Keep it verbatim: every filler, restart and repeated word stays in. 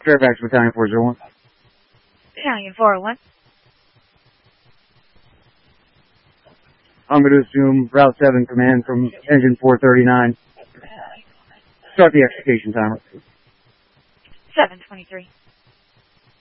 Fairfax Battalion four oh one. Battalion four oh one. I'm going to assume Route seven command from Engine four thirty-nine. Start the extrication timer. seven twenty-three.